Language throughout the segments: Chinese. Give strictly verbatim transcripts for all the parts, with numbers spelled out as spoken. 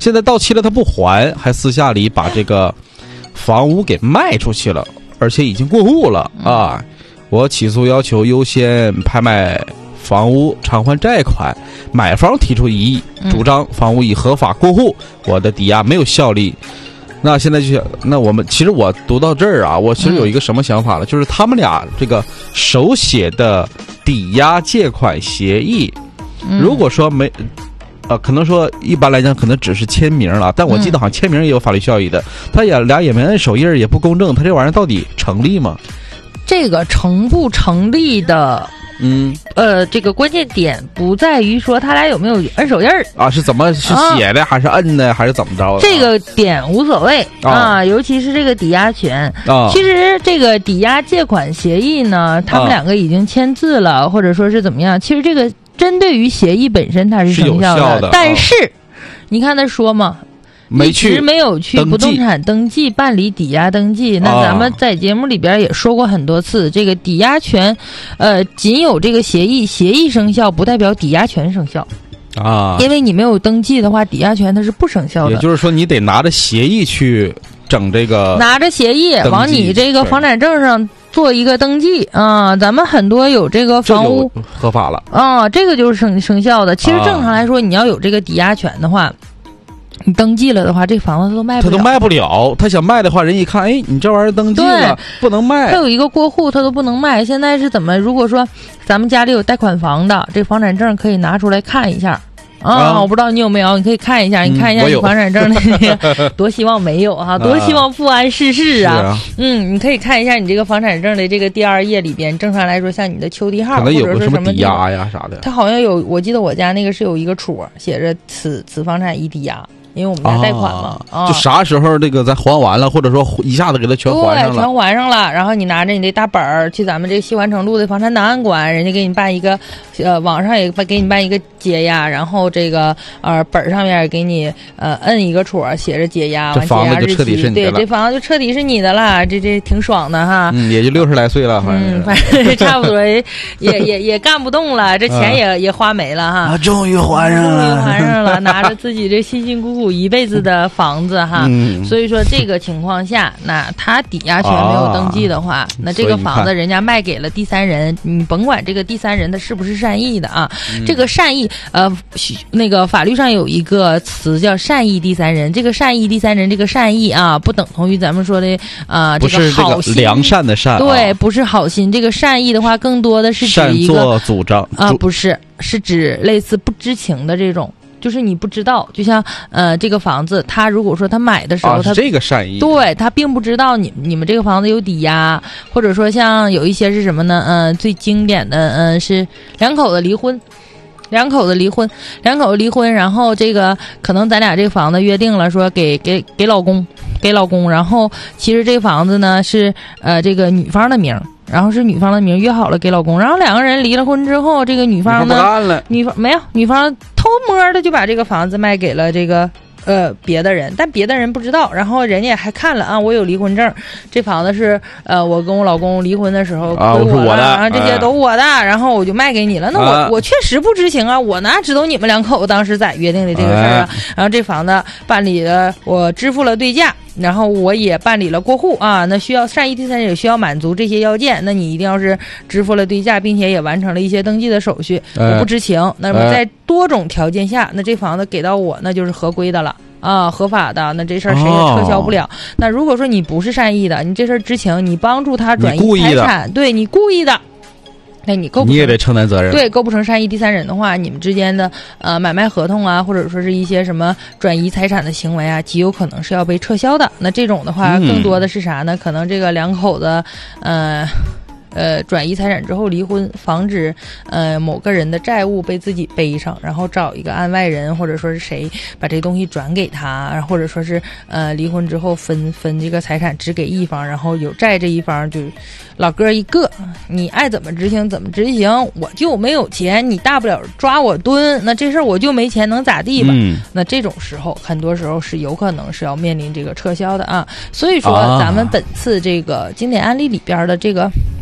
现在到期了他不还，还私下里把这个房屋给卖出去了，而且已经过户了啊！我起诉要求优先拍卖房屋偿还债款，买方提出异议，主张房屋已合法过户，我的抵押没有效力。那现在就那我们其实我读到这儿啊，我其实有一个什么想法了，就是他们俩这个手写的抵押借款协议，如果说没呃，可能说一般来讲可能只是签名了，但我记得好像签名也有法律效益的，他也俩也没摁手印，也不公证，他这玩意儿到底成立吗？ 这个成不成立的嗯， 呃，这个关键点不在于说他俩有没有摁手印儿啊，是怎么是写的、啊、还是摁的还是怎么着的？ 这个点无所谓 啊, 啊，尤其是这个抵押权啊。其实这个抵押借款协议呢，他们两个已经签字了，啊、或者说是怎么样？其实这个针对于协议本身它是生效的， 是有效的但是、啊、你看他说嘛。 没去， 一直没有去不动产登记办理抵押登记。那咱们在节目里边也说过很多次，啊、这个抵押权，呃，仅有这个协议，协议生效不代表抵押权生效啊。 因为你没有登记的话，抵押权它是不生效的。 也就是说，你得拿着协议去整这个， 拿着协议往你这个房产证上做一个登记啊。咱们很多有这个房屋合法了啊，这个就是生生效的。其实正常来说，啊、你要有这个抵押权的话。你登记了的话，这房子都卖不了。 他都卖不了，他想卖的话，人一看，哎，你这玩意儿登记了，不能卖。 他有一个过户，他都不能卖。现在是怎么？如果说咱们家里有贷款房的，这房产证可以拿出来看一下。啊, 啊，我不知道你有没有，你可以看一下，你看一下你房产证的那个，多希望没有哈、啊，多希望富安世事啊。啊嗯，你可以看一下你这个房产证的这个第二页里边，正常来说，像你的丘地号， 可能有个什么抵押呀啥的。 它好像有，我记得我家那个是有一个戳写着此此房产已抵押。因为我们家贷款嘛， 啊，就啥时候这个咱还完了，或者说一下子给他全还上了， 对，全还上了。然后你拿着你这大本儿去咱们这个西环城路的房产档案馆，人家给你办一个，呃，网上也给你办一个解押，然后这个呃本上面给你呃摁一个戳，写着解押， 这房子就彻底是你的了。 对，这房子就彻底是你的了，这这挺爽的哈。 嗯，也就六十来岁了，反正、 嗯、反正差不多也也也也干不动了，这钱也、啊、也花没了哈。 啊，终于还上了， 终于还上了，拿着自己这辛辛苦苦一辈子的房子哈、嗯，所以说这个情况下，那他抵押权没有登记的话，啊、那这个房子人家卖给了第三人，你甭管这个第三人他是不是善意的啊，嗯、这个善意呃，那个法律上有一个词叫善意第三人，这个善意第三人这个善意啊，不等同于咱们说的啊、呃、这个好心， 良善的善， 对，啊、不是好心，这个善意的话更多的是指一个擅作主张啊，不是，是指类似不知情的这种。就是你不知道，就像呃这个房子，他如果说他买的时候，他、 啊、这个善意， 对他并不知道你你们这个房子有抵押，或者说像有一些是什么呢？嗯、呃，最经典的嗯、呃、是两口子离婚。两口子离婚，两口子离婚，然后这个可能咱俩这个房子约定了说给给给老公，给老公，然后其实这房子呢是呃这个女方的名，然后是女方的名约好了给老公，然后两个人离了婚之后，这个女方呢， 女方不干了， 女方没有，女方偷摸的就把这个房子卖给了这个。呃，别的人，但别的人不知道，然后人家还看了啊，我有离婚证，这房子是呃，我跟我老公离婚的时候啊， 归我的， 啊，这些都我的，哎、然后我就卖给你了。那我、啊、我确实不知情啊，我哪知道你们两口子当时咋约定的这个事儿啊？哎、然后这房子办理了，我支付了对价。然后我也办理了过户啊，那需要善意第三人也需要满足这些要件，那你一定要是支付了对价，并且也完成了一些登记的手续。哎、我不知情，那么在多种条件下，那这房子给到我，那就是合规的了。啊，合法的，那这事儿谁也撤销不了。哦、那如果说你不是善意的，你这事儿知情，你帮助他转移财产，对你故意的。那你构不成， 你也得承担责任。 对，构不成善意第三人的话，你们之间的呃买卖合同啊，或者说是一些什么转移财产的行为啊，极有可能是要被撤销的。那这种的话，更多的是啥呢？嗯、可能这个两口子，呃。呃，转移财产之后离婚，防止呃某个人的债务被自己背上，然后找一个案外人或者说是谁把这东西转给他，或者说是呃离婚之后分分这个财产只给一方，然后有债这一方就老哥一个，你爱怎么执行怎么执行，我就没有钱，你大不了抓我蹲，那这事儿我就没钱能咋地吧？嗯、那这种时候很多时候是有可能是要面临这个撤销的啊。所以说咱们本次这个经典案例里边的这个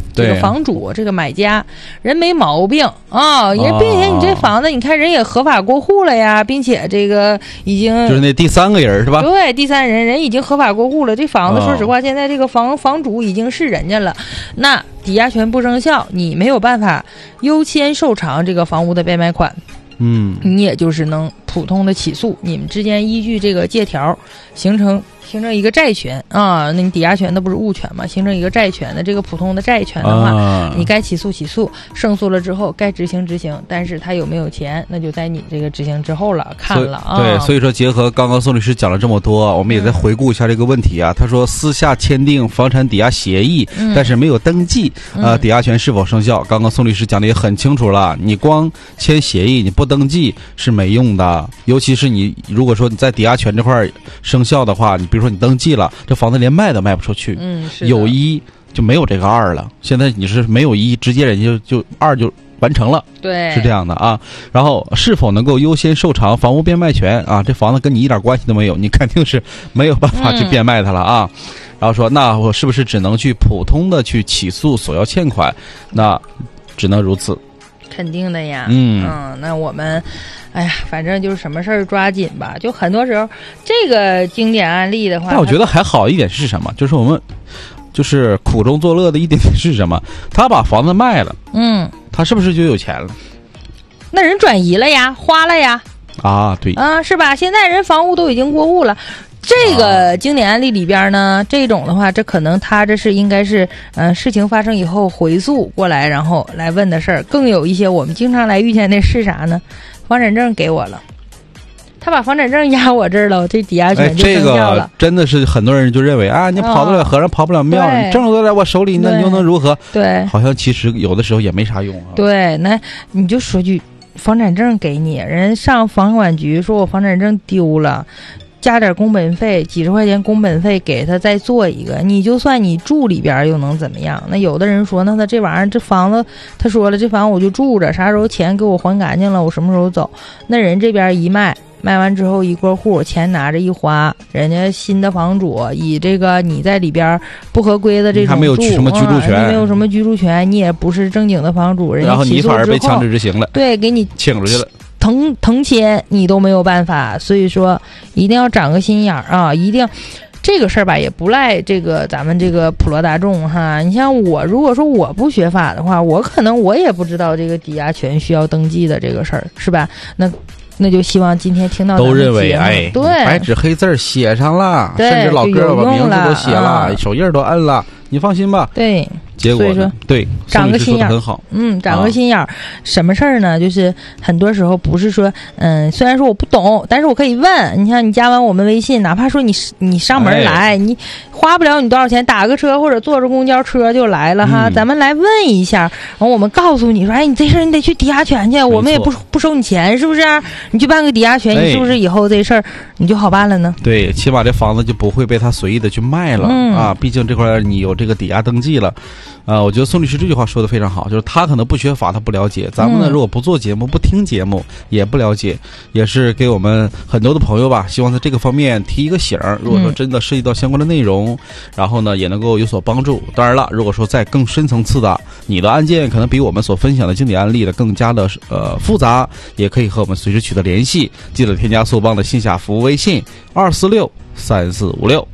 这个房主这个买家人没毛病啊，人并且你这房子你看人也合法过户了呀，并且这个已经就是那第三个人是吧？ 对，第三人人已经合法过户了，这房子说实话现在这个房房主已经是人家了，那抵押权不生效，你没有办法优先受偿这个房屋的变卖款。 嗯， 你也就是能普通的起诉，你们之间依据这个借条形成形成一个债权啊，那你抵押权那不是物权嘛，形成一个债权的这个普通的债权的话，啊、你该起诉起诉，胜诉了之后该执行执行，但是他有没有钱，那就在你这个执行之后了，看了啊。 对，所以说结合刚刚宋律师讲了这么多，我们也在回顾一下这个问题啊。嗯、他说私下签订房产抵押协议，嗯、但是没有登记，呃，抵押权是否生效？刚刚宋律师讲的也很清楚了，你光签协议你不登记是没用的，尤其是你如果说你在抵押权这块生效的话，你比如说你登记了，这房子连卖都卖不出去， 嗯，是有一就没有这个二了。现在你是没有一，直接人家就就二就完成了， 对， 是这样的啊。然后是否能够优先受偿房屋变卖权啊？这房子跟你一点关系都没有，你肯定是没有办法去变卖它了啊。嗯、然后说，那我是不是只能去普通的去起诉索要欠款？那只能如此。 肯定的呀， 嗯嗯，那我们，哎呀，反正就是什么事儿抓紧吧。就很多时候，这个经典案例的话， 但我觉得还好一点是什么？就是我们就是苦中作乐的一点点是什么？他把房子卖了， 嗯， 他是不是就有钱了？ 那人转移了呀，花了呀， 啊，对， 啊，是吧？现在人房屋都已经过户了。这个经典案例里边呢，这种的话，这可能他这是应该是，呃，事情发生以后回溯过来，然后来问的事儿。更有一些我们经常来遇见的是啥呢？房产证给我了，他把房产证压我这儿了，我这抵押权就生效了。 哎、这个真的是很多人就认为啊，你跑得了和尚跑不了庙， 哦、 你证都在我手里，那你又能如何？ 对， 好像其实有的时候也没啥用啊。 对，那你就说句房产证给你，人上房管局说我房产证丢了。加点工本费，几十块钱工本费给他再做一个，你就算你住里边又能怎么样？那有的人说，那他这玩意儿这房子，他说了这房子我就住着，啥时候钱给我还干净了，我什么时候走？那人这边一卖，卖完之后一过户，钱拿着一花，人家新的房主以这个你在里边不合规的这种住， 还没有什么居住权， 啊、你没有什么居住权，你也不是正经的房主，人家然后你反而被强制执行了， 对，给你请出去了。 腾腾迁你都没有办法，所以说一定要长个心眼儿啊！一定这个事儿吧，也不赖这个咱们这个普罗大众哈。你像我，如果说我不学法的话，我可能我也不知道这个抵押权需要登记的这个事儿，是吧？那那就希望今天听到都认为哎， 对， 白纸黑字写上了，甚至老哥把名字都写了，嗯、手印都摁了，你放心吧。 对。 结果呢？对， 长个心眼很好。 嗯，长个心眼儿，啊、什么事儿呢？就是很多时候不是说，嗯，虽然说我不懂，但是我可以问。你像你加完我们微信，哪怕说你你上门来，哎、你花不了你多少钱，打个车或者坐着公交车就来了哈。嗯、咱们来问一下，然后我们告诉你说，哎，你这事儿你得去抵押权去，我们也不不收你钱，是不是？你去办个抵押权，你是不是以后这事儿你就好办了呢？ 对，起码这房子就不会被他随意的去卖了、嗯、啊。毕竟这块你有这个抵押登记了。啊，我觉得宋律师这句话说的非常好，就是他可能不学法，他不了解。咱们呢，如果不做节目、不听节目，也不了解，也是给我们很多的朋友吧，希望在这个方面提一个醒儿。如果说真的涉及到相关的内容，然后呢，也能够有所帮助。当然了，如果说在更深层次的，你的案件可能比我们所分享的经典案例的更加的呃复杂，也可以和我们随时取得联系。记得添加速帮的线下服务微信二四六三四五六。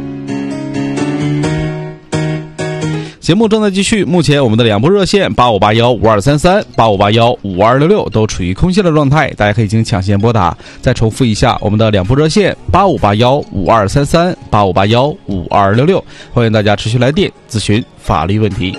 节目正在继续，目前我们的两部热线八五八幺五二三三、八五八幺五二六六都处于空闲的状态，大家可以进行抢先拨打。再重复一下我们的两部热线八五八幺五二三三、八五八幺五二六六，欢迎大家持续来电咨询法律问题。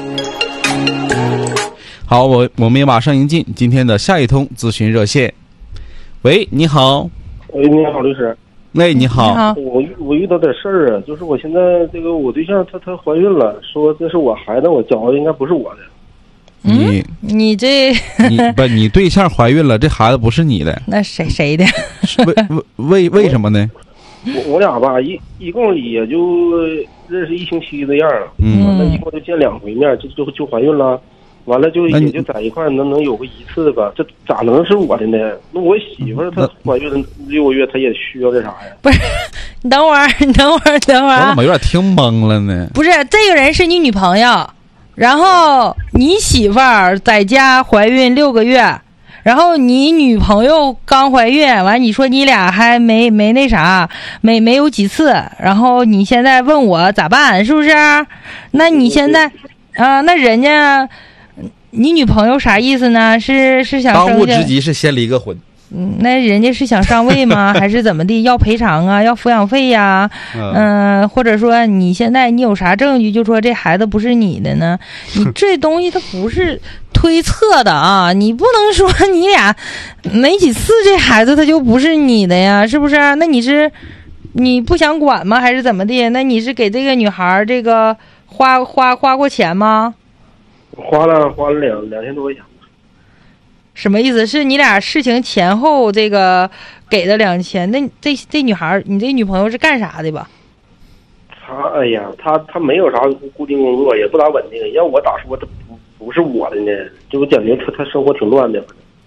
好，我我们也马上迎进今天的下一通咨询热线。喂，你好。 喂，你好，律师。 喂，你好。 你好， 我我遇到点事儿啊，就是我现在这个我对象她她怀孕了，说这是我孩子，我觉得应该不是我的。 你、 嗯、你这你不你对象怀孕了，这孩子不是你的， 那谁谁的？ 为为为什么呢？ 我我俩吧，一一共也就认识一星期的样了， 嗯， 完了一共就见两回面，就就就怀孕了。完了就也就在一块能能有个一次吧，这咋能是我的呢？那我媳妇儿她怀孕六个月，她也需要这啥呀？ 不是，你等会儿，你等会儿，等会儿、啊， 我怎么有点听懵了呢？ 不是，这个人是你女朋友然后你媳妇儿在家怀孕六个月，然后你女朋友刚怀孕，完你说你俩还没没那啥，没没有几次，然后你现在问我咋办，是不是？那你现在啊、呃，那人家你女朋友啥意思呢？是是想生当务之急是先离个婚。 嗯，那人家是想上位吗？还是怎么地？要赔偿啊？要抚养费呀？嗯、呃，或者说你现在你有啥证据就说这孩子不是你的呢？你这东西它不是推测的啊，你不能说你俩没几次这孩子他就不是你的呀，是不是？那你是你不想管吗？还是怎么地？那你是给这个女孩这个花花花过钱吗？ 花了花了两两千多块钱。 什么意思？是你俩事情前后这个给的两千？那这这女孩，你这女朋友是干啥的吧？ 她哎呀，她她没有啥固定工作，也不咋稳定。要我咋说，这不不是我的呢？就我感觉她她生活挺乱的。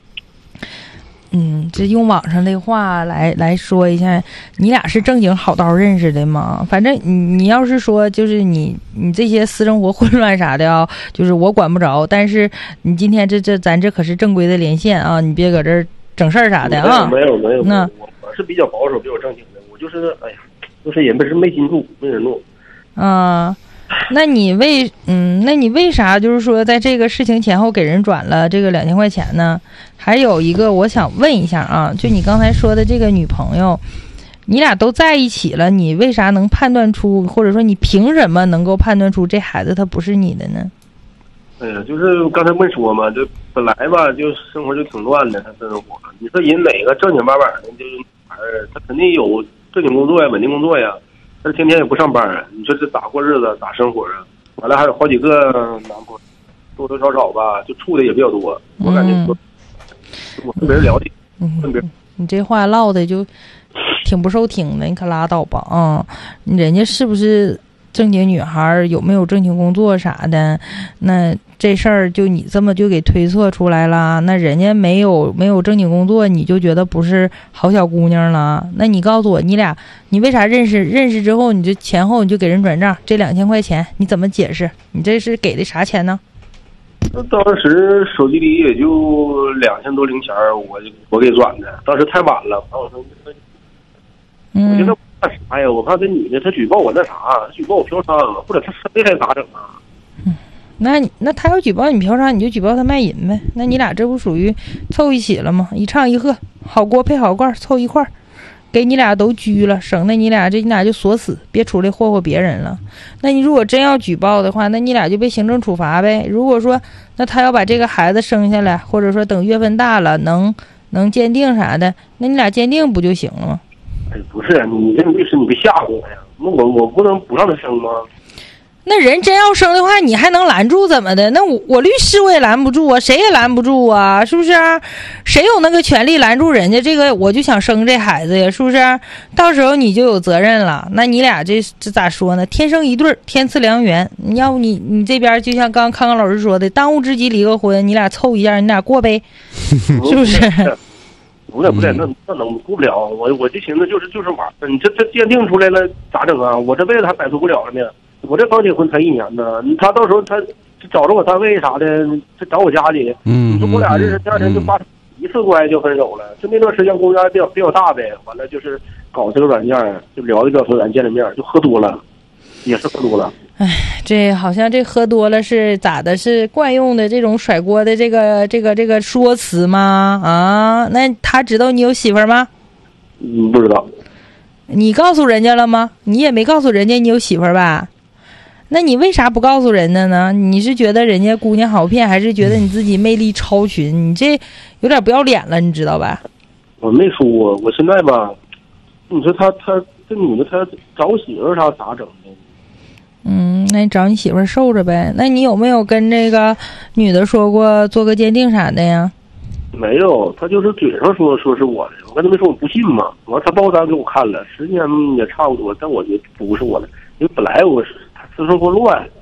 嗯，这用网上的话来来说一下，你俩是正经好道认识的吗？反正你你要是说就是你你这些私生活混乱啥的啊，就是我管不着。但是你今天这这咱这可是正规的连线啊，你别搁这儿整事儿啥的啊。 没有没有没有， 那我我是比较保守、比较正经的。我就是哎呀，就是也不是没心处、没人路。 啊。那你为嗯，那你为啥就是说在这个事情前后给人转了这个两千块钱呢？还有一个我想问一下啊，就你刚才说的这个女朋友，你俩都在一起了，你为啥能判断出，或者说你凭什么能够判断出这孩子他不是你的呢？ 哎呀，就是刚才没说嘛，就本来吧，就生活就挺乱的，他生活。你说人哪个正经八百的，就是孩儿，他肯定有正经工作呀，稳定工作呀。但是天天也不上班，你说这咋过日子，咋生活啊？完了还有好几个男朋友，多多少少吧，就处的也比较多。我感觉我、嗯、我跟别人聊的， 嗯， 跟别人你这话唠的就挺不受听的，你可拉倒吧啊！人家是不是正经女孩，有没有正经工作啥的？那这事儿就你这么就给推测出来了？那人家没有没有正经工作，你就觉得不是好小姑娘了？那你告诉我，你俩你为啥认识？认识之后你就前后你就给人转账这两千块钱，你怎么解释？你这是给的啥钱呢？ 当时手机里也就两千多零钱，我我给转的，当时太晚了。我说， 嗯、 我现在怕啥呀？我怕这女的她举报我那啥，举报我嫖娼，或者她生的还咋整啊？ 那那他要举报你嫖娼，你就举报他卖淫呗。那你俩这不属于凑一起了吗？一唱一和，好锅配好罐，凑一块儿，给你俩都拘了，省得你俩这你俩就锁死，别出来霍霍别人了。那你如果真要举报的话，那你俩就被行政处罚呗。如果说那他要把这个孩子生下来，或者说等月份大了能能鉴定啥的，那你俩鉴定不就行了吗？ 哎，不是你这律师，你别吓唬我呀！那我我不能不让他生吗？ 那人真要生的话，你还能拦住怎么的？那我我律师我也拦不住啊，谁也拦不住啊，是不是？谁有那个权利拦住人家这个？我就想生这孩子呀，是不是？到时候你就有责任了。那你俩这这咋说呢？天生一对，天赐良缘。你要不你你这边就像刚康康老师说的，当务之急离个婚，你俩凑一下，你俩过呗，是不是？ 不对不对，那那能过不了。我我就寻思就是就是玩，你这这鉴定出来了咋整啊？我这辈子还摆脱不了了呢。我这刚结婚才一年呢，他到时候他找着我单位啥的，他找我家里， 嗯， 你说我俩认识第二天就发一次关系就分手了，就那段时间公园比较比较大呗，完了就是搞这个软件，就聊的比较多，软见了面就喝多了，也是喝多了。 哎，这好像这喝多了是咋的？是惯用的这种甩锅的这个这个这个说辞吗？啊，那他知道你有媳妇儿吗？ 嗯，不知道。 你告诉人家了吗？你也没告诉人家你有媳妇儿吧？那你为啥不告诉人家呢？你是觉得人家姑娘好骗，还是觉得你自己魅力超群？你这有点不要脸了，你知道吧？ 我没说，我现在吧，你说他他这女的她找我媳妇儿啥咋整的？ 嗯，那你找你媳妇儿受着呗。那你有没有跟这个女的说过做个鉴定啥的呀？ 没有，他就是嘴上说说是我的，我跟他们说我不信嘛。完他报单给我看了，时间也差不多，但我觉得不是我的，因为本来我是他私生活乱，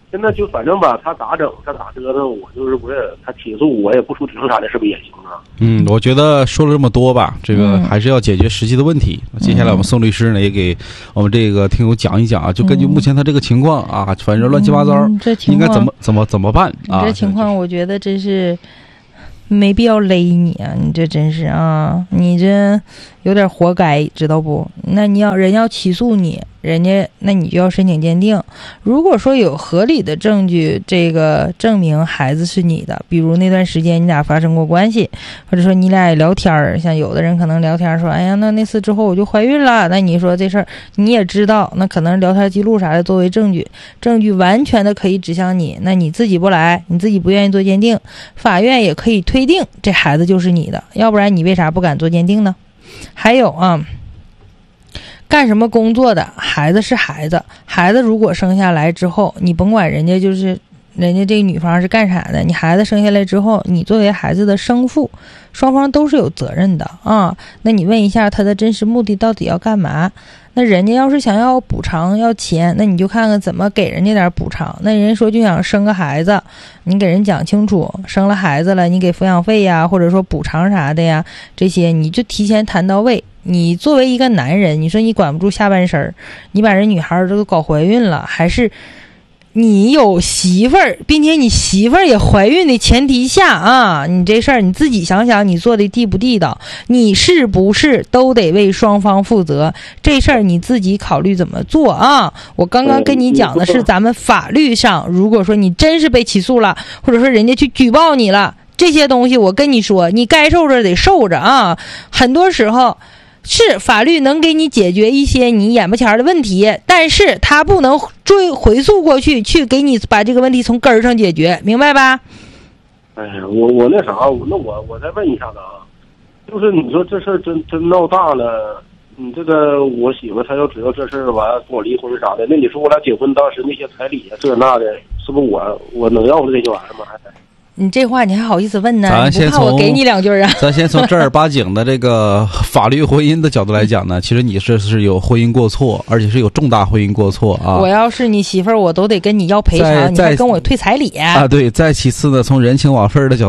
现在就反正吧，他咋整，他咋折腾，我就是我也他起诉我也不出庭啥的，是不是也行啊？ 嗯，我觉得说了这么多吧，这个还是要解决实际的问题。嗯、接下来我们宋律师呢也给我们这个听友讲一讲啊，就根据目前他这个情况啊，反正乱七八糟， 嗯、这情应该怎么怎么怎么办啊？ 这情况我觉得真是没必要勒你啊，你这真是啊，你这有点活该，知道不？那你要人要起诉你。人家那你就要申请鉴定，如果说有合理的证据这个证明孩子是你的，比如那段时间你俩发生过关系，或者说你俩也聊天，像有的人可能聊天说哎呀那那次之后我就怀孕了，那你说这事儿你也知道，那可能聊天记录啥的作为证据，证据完全的可以指向你，那你自己不来，你自己不愿意做鉴定，法院也可以推定这孩子就是你的，要不然你为啥不敢做鉴定呢？还有啊，干什么工作的孩子是孩子，孩子如果生下来之后，你甭管人家就是人家这个女方是干啥的，你孩子生下来之后，你作为孩子的生父，双方都是有责任的啊。那你问一下他的真实目的到底要干嘛？那人家要是想要补偿要钱，那你就看看怎么给人家点补偿。那人说就想生个孩子，你给人讲清楚，生了孩子了你给抚养费呀，或者说补偿啥的呀，这些你就提前谈到位。你作为一个男人，你说你管不住下半身，你把人女孩都搞怀孕了，还是你有媳妇儿，并且你媳妇儿也怀孕的前提下啊，你这事儿你自己想想，你做的地不地道，你是不是都得为双方负责？这事儿你自己考虑怎么做啊？我刚刚跟你讲的是咱们法律上，如果说你真是被起诉了，或者说人家去举报你了，这些东西我跟你说，你该受着得受着啊。很多时候是法律能给你解决一些你眼巴前的问题，但是它不能追回溯过去，去给你把这个问题从根儿上解决，明白吧？ 哎呀，我我那啥，那我我再问一下子啊，就是你说这事儿真真闹大了，你这个我媳妇她要知道这事儿完跟我离婚啥的，那你说我俩结婚当时那些彩礼啊这那的，是不是我我能要的这些玩意儿吗？还你这话你还好意思问呢？ 咱先从你不怕我给你两句啊？ 咱先从正儿八经的这个法律婚姻的角度来讲呢，其实你是是有婚姻过错，而且是有重大婚姻过错啊。 我要是你媳妇儿，我都得跟你要赔偿，你还跟我退彩礼啊？对，再其次呢，从人情往事的角度